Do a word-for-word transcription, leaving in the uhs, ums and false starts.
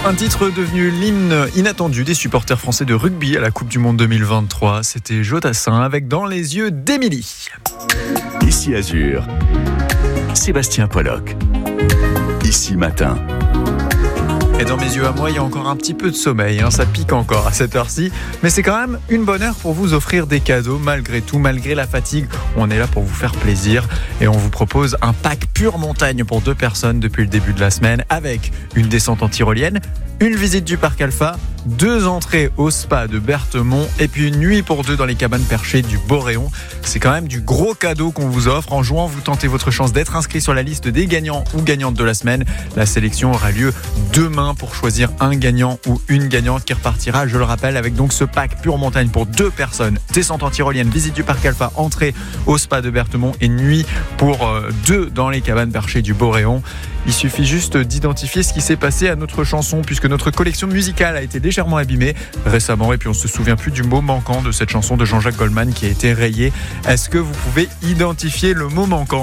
Un titre devenu l'hymne inattendu des supporters français de rugby à la Coupe du Monde deux mille vingt-trois. C'était Jodassin avec Dans les yeux d'Émilie. Ici Azur, Sébastien Pollock. Ici Matin. Et dans mes yeux à moi, il y a encore un petit peu de sommeil, hein, ça pique encore à cette heure-ci. Mais c'est quand même une bonne heure pour vous offrir des cadeaux, malgré tout, malgré la fatigue. On est là pour vous faire plaisir et on vous propose un pack pure montagne pour deux personnes depuis le début de la semaine, avec une descente en tyrolienne, une visite du parc Alpha, deux entrées au spa de Berthemont et puis une nuit pour deux dans les cabanes perchées du Boréon. C'est quand même du gros cadeau qu'on vous offre. En jouant, vous tentez votre chance d'être inscrit sur la liste des gagnants ou gagnantes de la semaine. La sélection aura lieu demain pour choisir un gagnant ou une gagnante qui repartira, je le rappelle, avec donc ce pack pure montagne pour deux personnes. Descente en tyrolienne, visite du parc Alpha, entrée au spa de Berthemont et nuit pour euh, deux dans les cabanes perchées du Boréon. Il suffit juste d'identifier ce qui s'est passé à notre chanson, puisque notre collection musicale a été légèrement abîmée récemment et puis on se souvient plus du mot manquant de cette chanson de Jean-Jacques Goldman qui a été rayée. Est-ce que vous pouvez identifier le mot manquant ?